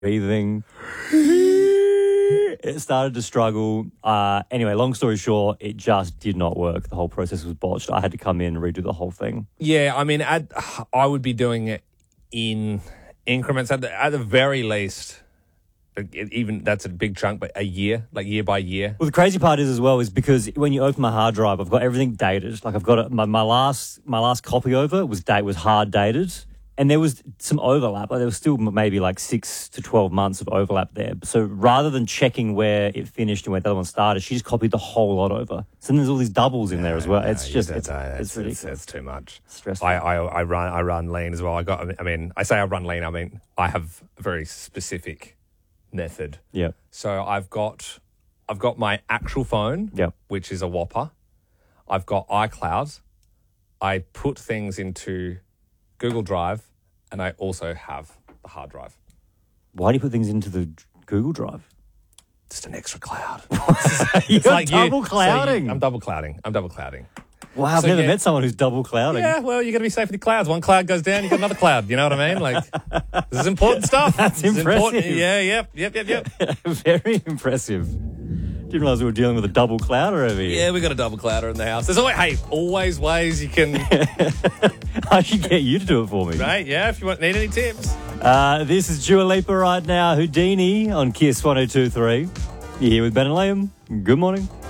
breathing. It started to struggle. Anyway, long story short, it just did not work. The whole process was botched. I had to come in and redo the whole thing. Yeah, I mean, I would be doing it in increments at the very least. Even that's a big chunk, but a year, like year by year. Well, the crazy part is as well is because when you open my hard drive, I've got everything dated. Like I've got my last copy over was hard dated. And there was some overlap. Like there was still maybe like 6 to 12 months of overlap there. So rather than checking where it finished and where the other one started, she just copied the whole lot over. So then there's all these doubles in there as well. It's just it's ridiculous. It's too much. Stressful. I run lean as well. I say I run lean. I mean I have a very specific method. Yeah. So I've got my actual phone, which is a Whopper. I've got iCloud. I put things into Google Drive, and I also have the hard drive. Why do you put things into the Google Drive? Just an extra cloud. You're like double clouding. I'm double clouding. Wow, I've never met someone who's double clouding. Yeah, well, you got to be safe with the clouds. One cloud goes down, you got another cloud. You know what I mean? Like, this is important stuff. That's impressive. Yeah, yep. Very impressive. Didn't realize we were dealing with a double clouder over here. Yeah, we got a double clouder in the house. There's always ways you can. I should get you to do it for me. Right? Yeah, if you need any tips. This is Dua Lipa right now. Houdini on Kiss 102.3. You're here with Ben and Liam. Good morning.